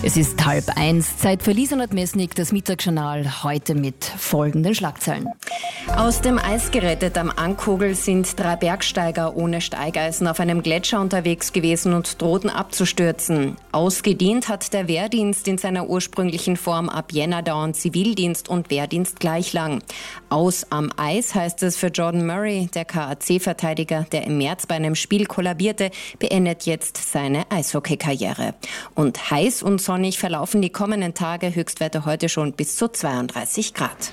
Es ist 12:30, Zeit für Lisa Nordmesnik, das Mittagsjournal, heute mit folgenden Schlagzeilen. Aus dem Eis gerettet am Ankogel sind 3 Bergsteiger ohne Steigeisen auf einem Gletscher unterwegs gewesen und drohten abzustürzen. Ausgedient hat der Wehrdienst in seiner ursprünglichen Form. Ab Jänner dauern Zivildienst und Wehrdienst gleich lang. Aus am Eis heißt es für Jordan Murray, der KAC-Verteidiger, der im März bei einem Spiel kollabierte, beendet jetzt seine Eishockey-Karriere. Und heiß und sonnig verlaufen die kommenden Tage, Höchstwerte heute schon bis zu 32 Grad.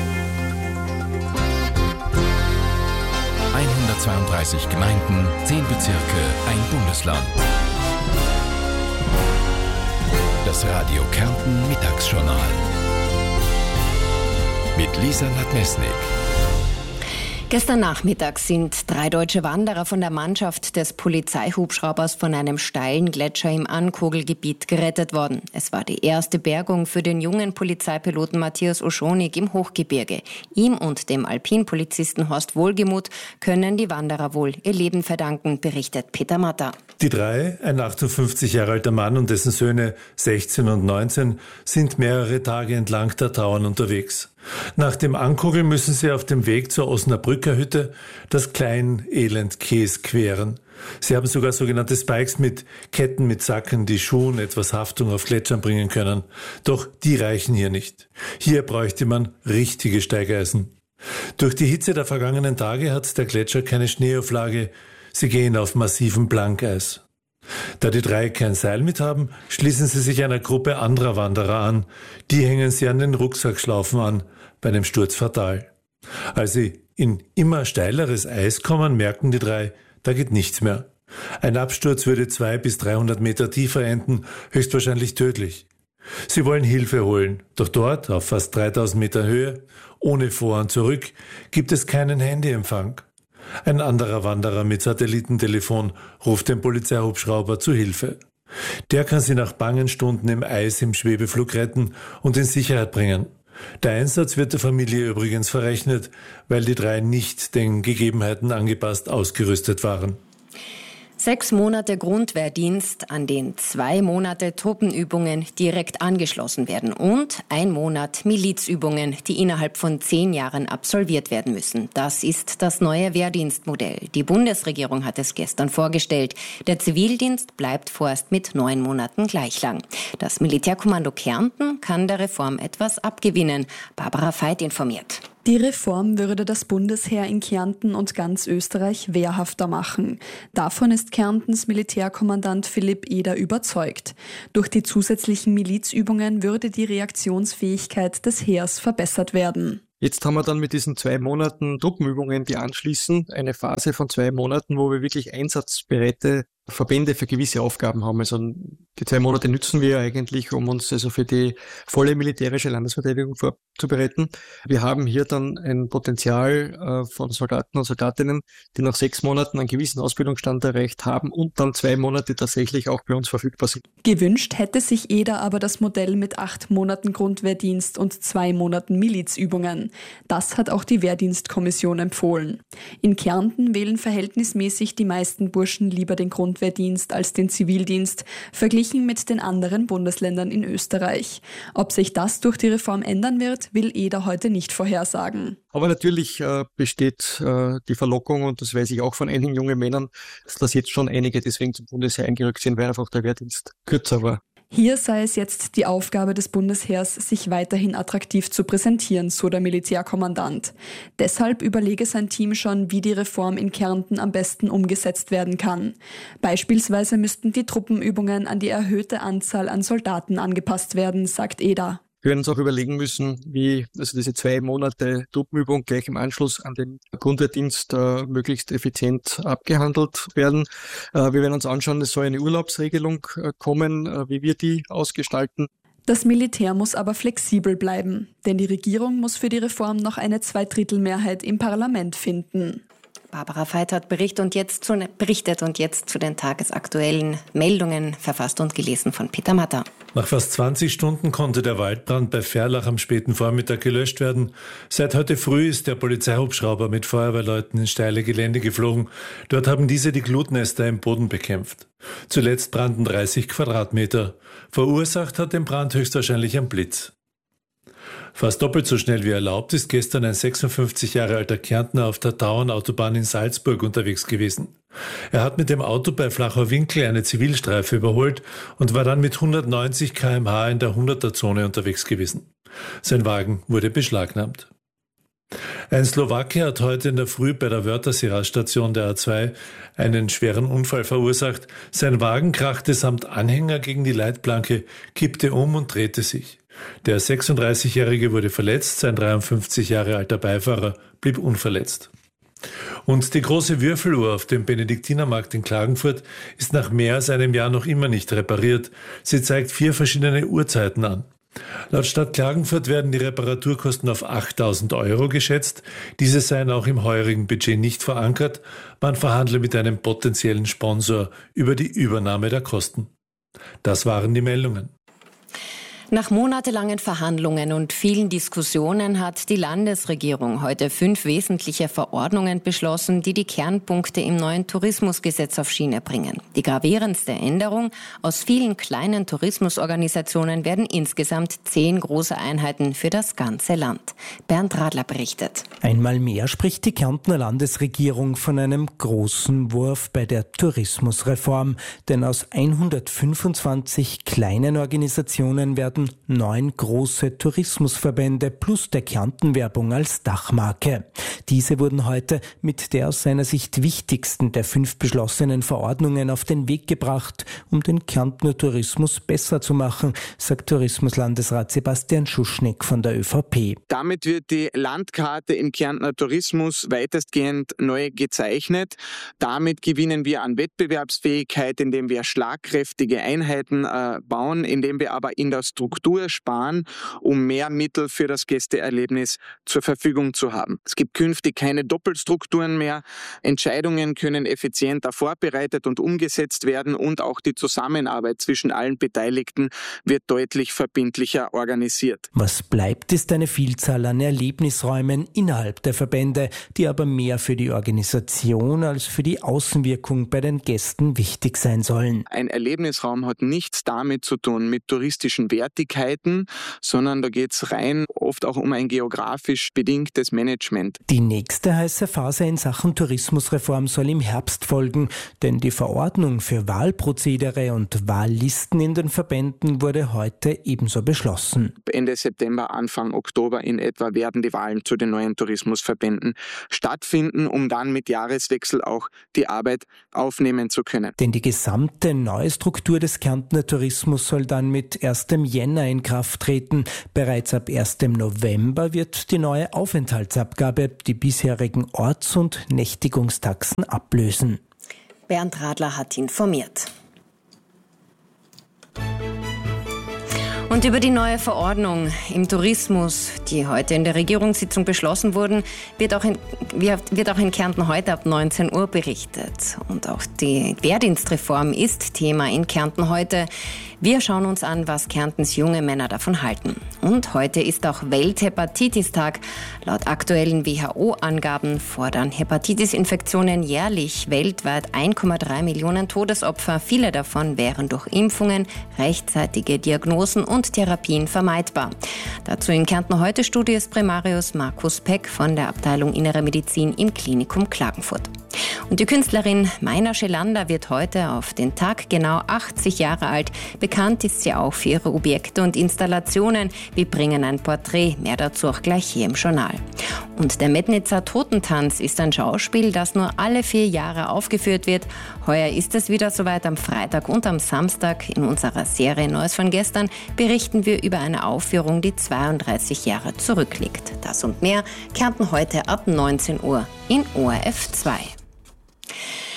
132 Gemeinden, 10 Bezirke, ein Bundesland. Das Radio Kärnten Mittagsjournal. Mit Lisa Nordmesnik. Gestern Nachmittag sind 3 deutsche Wanderer von der Mannschaft des Polizeihubschraubers von einem steilen Gletscher im Ankogelgebiet gerettet worden. Es war die erste Bergung für den jungen Polizeipiloten Matthias Oschonik im Hochgebirge. Ihm und dem Alpinpolizisten Horst Wohlgemuth können die Wanderer wohl ihr Leben verdanken, berichtet Peter Matter. Die 3, ein 58 Jahre alter Mann und dessen Söhne 16 und 19, sind mehrere Tage entlang der Tauern unterwegs. Nach dem Ankogeln müssen sie auf dem Weg zur Osnabrücker Hütte das Klein-Elend-Käs queren. Sie haben sogar sogenannte Spikes mit Ketten mit Sacken, die Schuhen etwas Haftung auf Gletschern bringen können. Doch die reichen hier nicht. Hier bräuchte man richtige Steigeisen. Durch die Hitze der vergangenen Tage hat der Gletscher keine Schneeauflage. Sie gehen auf massivem Blankeis. Da die 3 kein Seil mit haben, schließen sie sich einer Gruppe anderer Wanderer an. Die hängen sie an den Rucksackschlaufen an, bei einem Sturz fatal. Als sie in immer steileres Eis kommen, merken die 3, da geht nichts mehr. Ein Absturz würde 200 bis 300 Meter tiefer enden, höchstwahrscheinlich tödlich. Sie wollen Hilfe holen, doch dort, auf fast 3000 Meter Höhe, ohne Vor- und Zurück, gibt es keinen Handyempfang. Ein anderer Wanderer mit Satellitentelefon ruft den Polizeihubschrauber zu Hilfe. Der kann sie nach bangen Stunden im Eis im Schwebeflug retten und in Sicherheit bringen. Der Einsatz wird der Familie übrigens verrechnet, weil die 3 nicht den Gegebenheiten angepasst ausgerüstet waren. 6 Monate Grundwehrdienst, an den 2 Monate Truppenübungen direkt angeschlossen werden und 1 Monat Milizübungen, die innerhalb von 10 Jahren absolviert werden müssen. Das ist das neue Wehrdienstmodell. Die Bundesregierung hat es gestern vorgestellt. Der Zivildienst bleibt vorerst mit 9 Monaten gleich lang. Das Militärkommando Kärnten kann der Reform etwas abgewinnen. Barbara Veit informiert. Die Reform würde das Bundesheer in Kärnten und ganz Österreich wehrhafter machen. Davon ist Kärntens Militärkommandant Philipp Eder überzeugt. Durch die zusätzlichen Milizübungen würde die Reaktionsfähigkeit des Heers verbessert werden. Jetzt haben wir dann mit diesen 2 Monaten Truppenübungen, die anschließen, eine Phase von 2 Monaten, wo wir wirklich einsatzbereite Verbände für gewisse Aufgaben haben. Also die 2 Monate nützen wir eigentlich, um uns also für die volle militärische Landesverteidigung vorzubereiten. Wir haben hier dann ein Potenzial von Soldaten und Soldatinnen, die nach 6 Monaten einen gewissen Ausbildungsstand erreicht haben und dann 2 Monate tatsächlich auch bei uns verfügbar sind. Gewünscht hätte sich Eder aber das Modell mit 8 Monaten Grundwehrdienst und 2 Monaten Milizübungen. Das hat auch die Wehrdienstkommission empfohlen. In Kärnten wählen verhältnismäßig die meisten Burschen lieber den Grundwehrdienst als den Zivildienst, verglichen mit den anderen Bundesländern in Österreich. Ob sich das durch die Reform ändern wird, will Eder heute nicht vorhersagen. Aber natürlich besteht die Verlockung, und das weiß ich auch von einigen jungen Männern, dass jetzt schon einige deswegen zum Bundesheer eingerückt sind, weil einfach der Wehrdienst kürzer war. Hier sei es jetzt die Aufgabe des Bundesheers, sich weiterhin attraktiv zu präsentieren, so der Militärkommandant. Deshalb überlege sein Team schon, wie die Reform in Kärnten am besten umgesetzt werden kann. Beispielsweise müssten die Truppenübungen an die erhöhte Anzahl an Soldaten angepasst werden, sagt Eder. Wir werden uns auch überlegen müssen, wie also diese 2 Monate Truppenübung gleich im Anschluss an den Grundwehrdienst möglichst effizient abgehandelt werden. Wir werden uns anschauen, es soll eine Urlaubsregelung kommen, wie wir die ausgestalten. Das Militär muss aber flexibel bleiben, denn die Regierung muss für die Reform noch eine 2/3 Mehrheit im Parlament finden. Barbara Veit hat berichtet und jetzt zu den tagesaktuellen Meldungen, verfasst und gelesen von Peter Matter. Nach fast 20 Stunden konnte der Waldbrand bei Ferlach am späten Vormittag gelöscht werden. Seit heute früh ist der Polizeihubschrauber mit Feuerwehrleuten ins steile Gelände geflogen. Dort haben diese die Glutnester im Boden bekämpft. Zuletzt brannten 30 Quadratmeter. Verursacht hat den Brand höchstwahrscheinlich ein Blitz. Fast doppelt so schnell wie erlaubt ist gestern ein 56 Jahre alter Kärntner auf der Tauernautobahn in Salzburg unterwegs gewesen. Er hat mit dem Auto bei Flacher Winkel eine Zivilstreife überholt und war dann mit 190 km/h in der 100er-Zone unterwegs gewesen. Sein Wagen wurde beschlagnahmt. Ein Slowake hat heute in der Früh bei der Wörthersee-Station der A2 einen schweren Unfall verursacht. Sein Wagen krachte samt Anhänger gegen die Leitplanke, kippte um und drehte sich. Der 36-Jährige wurde verletzt, sein 53 Jahre alter Beifahrer blieb unverletzt. Und die große Würfeluhr auf dem Benediktinermarkt in Klagenfurt ist nach mehr als einem Jahr noch immer nicht repariert. Sie zeigt 4 verschiedene Uhrzeiten an. Laut Stadt Klagenfurt werden die Reparaturkosten auf 8.000 € geschätzt. Diese seien auch im heurigen Budget nicht verankert. Man verhandle mit einem potenziellen Sponsor über die Übernahme der Kosten. Das waren die Meldungen. Nach monatelangen Verhandlungen und vielen Diskussionen hat die Landesregierung heute 5 wesentliche Verordnungen beschlossen, die die Kernpunkte im neuen Tourismusgesetz auf Schiene bringen. Die gravierendste Änderung: aus vielen kleinen Tourismusorganisationen werden insgesamt 10 große Einheiten für das ganze Land. Bernd Radler berichtet. Einmal mehr spricht die Kärntner Landesregierung von einem großen Wurf bei der Tourismusreform. Denn aus 125 kleinen Organisationen werden 9 große Tourismusverbände plus der Kärnten-Werbung als Dachmarke. Diese wurden heute mit der aus seiner Sicht wichtigsten der 5 beschlossenen Verordnungen auf den Weg gebracht, um den Kärntner Tourismus besser zu machen, sagt Tourismuslandesrat Sebastian Schuschnigg von der ÖVP. Damit wird die Landkarte im Kärntner Tourismus weitestgehend neu gezeichnet. Damit gewinnen wir an Wettbewerbsfähigkeit, indem wir schlagkräftige Einheiten bauen, indem wir aber in der Struktur sparen, um mehr Mittel für das Gästeerlebnis zur Verfügung zu haben. Es gibt künftig keine Doppelstrukturen mehr. Entscheidungen können effizienter vorbereitet und umgesetzt werden und auch die Zusammenarbeit zwischen allen Beteiligten wird deutlich verbindlicher organisiert. Was bleibt, ist eine Vielzahl an Erlebnisräumen innerhalb der Verbände, die aber mehr für die Organisation als für die Außenwirkung bei den Gästen wichtig sein sollen. Ein Erlebnisraum hat nichts damit zu tun mit touristischen Wertigkeiten, sondern da geht es rein oft auch um ein geografisch bedingtes Management. Die nächste heiße Phase in Sachen Tourismusreform soll im Herbst folgen, denn die Verordnung für Wahlprozedere und Wahllisten in den Verbänden wurde heute ebenso beschlossen. Ende September, Anfang Oktober in etwa werden die Wahlen zu den neuen Tourismusverbänden stattfinden, um dann mit Jahreswechsel auch die Arbeit aufnehmen zu können. Denn die gesamte neue Struktur des Kärntner Tourismus soll dann mit 1. Jänner in Kraft treten. Bereits ab 1. November wird die neue Aufenthaltsabgabe die bisherigen Orts- und Nächtigungstaxen ablösen. Bernd Radler hat informiert. Und über die neue Verordnung im Tourismus, die heute in der Regierungssitzung beschlossen wurde, wird auch in Kärnten heute ab 19 Uhr berichtet. Und auch die Wehrdienstreform ist Thema in Kärnten heute. Wir schauen uns an, was Kärntens junge Männer davon halten. Und heute ist auch Welthepatitistag. Laut aktuellen WHO-Angaben fordern Hepatitis-Infektionen jährlich weltweit 1,3 Millionen Todesopfer. Viele davon wären durch Impfungen, rechtzeitige Diagnosen und Therapien vermeidbar. Dazu in Kärnten heute Studio ist Primarius Markus Peck von der Abteilung Innere Medizin im Klinikum Klagenfurt. Und die Künstlerin Maina Schelander wird heute auf den Tag genau 80 Jahre alt. Bekannt ist sie auch für ihre Objekte und Installationen. Wir bringen ein Porträt, mehr dazu auch gleich hier im Journal. Und der Metnitzer Totentanz ist ein Schauspiel, das nur alle 4 Jahre aufgeführt wird. Heuer ist es wieder soweit. Am Freitag und am Samstag in unserer Serie Neues von gestern berichten wir über eine Aufführung, die 32 Jahre zurückliegt. Das und mehr Kärnten heute ab 19 Uhr in ORF 2.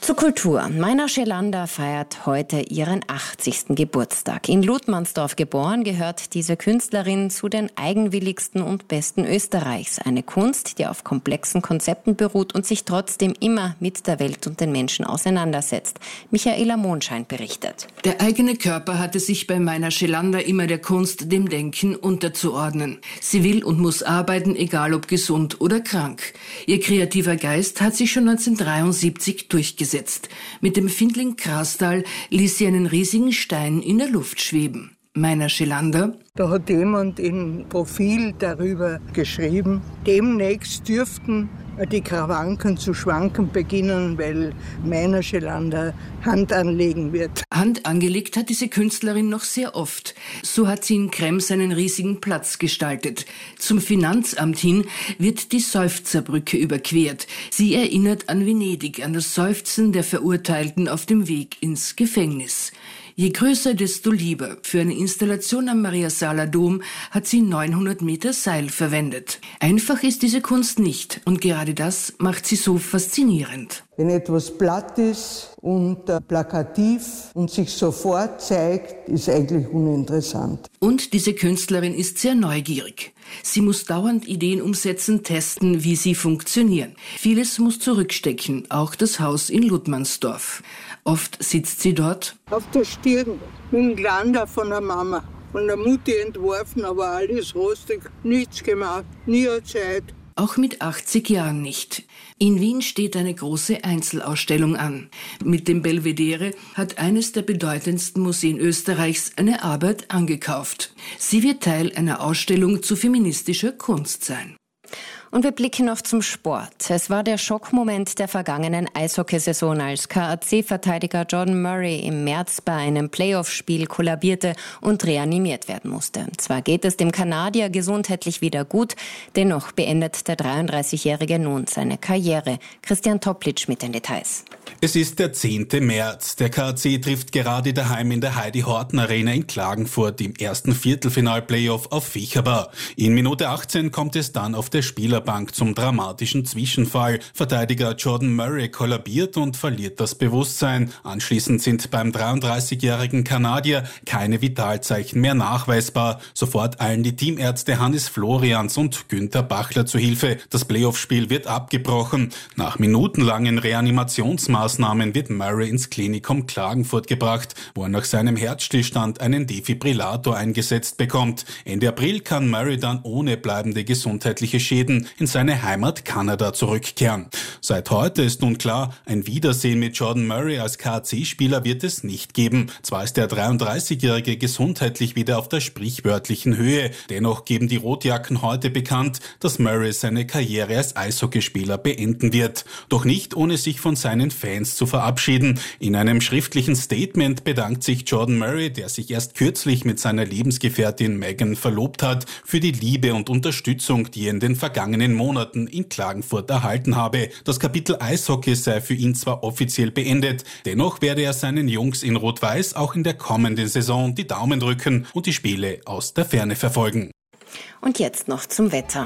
Zur Kultur. Meiner Schelander feiert heute ihren 80. Geburtstag. In Ludmansdorf geboren, gehört diese Künstlerin zu den eigenwilligsten und besten Österreichs. Eine Kunst, die auf komplexen Konzepten beruht und sich trotzdem immer mit der Welt und den Menschen auseinandersetzt. Michaela Mondschein berichtet. Der eigene Körper hatte sich bei Meiner Schelander immer der Kunst, dem Denken unterzuordnen. Sie will und muss arbeiten, egal ob gesund oder krank. Ihr kreativer Geist hat sich schon 1973 durchgesetzt. Mit dem Findling Krastal ließ sie einen riesigen Stein in der Luft schweben. Meiner Schelander: Da hat jemand im Profil darüber geschrieben, demnächst dürften die Karawanken zu schwanken beginnen, weil Meiner Schelander Hand anlegen wird. Hand angelegt hat diese Künstlerin noch sehr oft. So hat sie in Krems einen riesigen Platz gestaltet. Zum Finanzamt hin wird die Seufzerbrücke überquert. Sie erinnert an Venedig, an das Seufzen der Verurteilten auf dem Weg ins Gefängnis. Je größer, desto lieber. Für eine Installation am Mariasaler Dom hat sie 900 Meter Seil verwendet. Einfach ist diese Kunst nicht. Und gerade das macht sie so faszinierend. Wenn etwas platt ist und plakativ und sich sofort zeigt, ist eigentlich uninteressant. Und diese Künstlerin ist sehr neugierig. Sie muss dauernd Ideen umsetzen, testen, wie sie funktionieren. Vieles muss zurückstecken, auch das Haus in Ludmansdorf. Oft sitzt sie dort auf der Stirn mit dem Glander von der Mama. Von der Mutti entworfen, aber alles rostig, nichts gemacht, nie eine Zeit. Auch mit 80 Jahren nicht. In Wien steht eine große Einzelausstellung an. Mit dem Belvedere hat eines der bedeutendsten Museen Österreichs eine Arbeit angekauft. Sie wird Teil einer Ausstellung zu feministischer Kunst sein. Und wir blicken noch zum Sport. Es war der Schockmoment der vergangenen Eishockeysaison, als KAC-Verteidiger Jordan Murray im März bei einem Playoff-Spiel kollabierte und reanimiert werden musste. Zwar geht es dem Kanadier gesundheitlich wieder gut, dennoch beendet der 33-Jährige nun seine Karriere. Christian Toplitsch mit den Details. Es ist der 10. März. Der KAC trifft gerade daheim in der Heidi-Horten-Arena in Klagenfurt im ersten Viertelfinal-Playoff auf Vicherbar. In Minute 18 kommt es dann auf der Spielerbank zum dramatischen Zwischenfall. Verteidiger Jordan Murray kollabiert und verliert das Bewusstsein. Anschließend sind beim 33-jährigen Kanadier keine Vitalzeichen mehr nachweisbar. Sofort eilen die Teamärzte Hannes Florians und Günther Bachler zu Hilfe. Das Playoff-Spiel wird abgebrochen. Nach minutenlangen Reanimationsmaßnahmen wird Murray ins Klinikum Klagenfurt gebracht, wo er nach seinem Herzstillstand einen Defibrillator eingesetzt bekommt. Ende April kann Murray dann ohne bleibende gesundheitliche Schäden in seine Heimat Kanada zurückkehren. Seit heute ist nun klar, ein Wiedersehen mit Jordan Murray als KAC-Spieler wird es nicht geben. Zwar ist der 33-Jährige gesundheitlich wieder auf der sprichwörtlichen Höhe, dennoch geben die Rotjacken heute bekannt, dass Murray seine Karriere als Eishockeyspieler beenden wird. Doch nicht ohne sich von seinen Fans zu verabschieden. In einem schriftlichen Statement bedankt sich Jordan Murray, der sich erst kürzlich mit seiner Lebensgefährtin Megan verlobt hat, für die Liebe und Unterstützung, die er in den vergangenen Monaten in Klagenfurt erhalten habe. Das Kapitel Eishockey sei für ihn zwar offiziell beendet, dennoch werde er seinen Jungs in Rot-Weiß auch in der kommenden Saison die Daumen drücken und die Spiele aus der Ferne verfolgen. Und jetzt noch zum Wetter.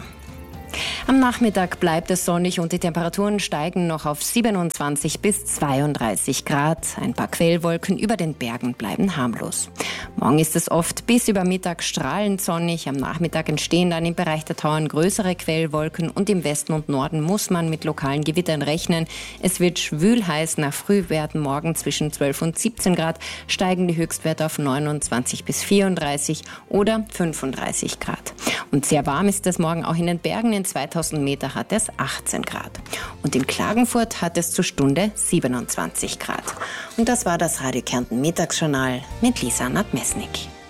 Am Nachmittag bleibt es sonnig und die Temperaturen steigen noch auf 27 bis 32 Grad. Ein paar Quellwolken über den Bergen bleiben harmlos. Morgen ist es oft bis über Mittag strahlend sonnig. Am Nachmittag entstehen dann im Bereich der Tauern größere Quellwolken und im Westen und Norden muss man mit lokalen Gewittern rechnen. Es wird schwülheiß. Nach früh werden morgen zwischen 12 und 17 Grad, steigen die Höchstwerte auf 29 bis 34 oder 35 Grad. Und sehr warm ist es morgen auch in den Bergen. In 2000 Meter hat es 18 Grad. Und in Klagenfurt hat es zur Stunde 27 Grad. Und das war das Radio Kärnten Mittagsjournal mit Lisa Nadmesnik.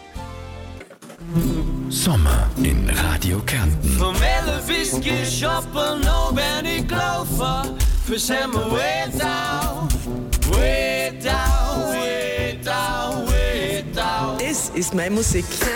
Sommer in Radio Kärnten. Vom Ellenfiske shoppen, no ben ik lover. For summer way down, way down, way down, way down. Das ist meine Musik.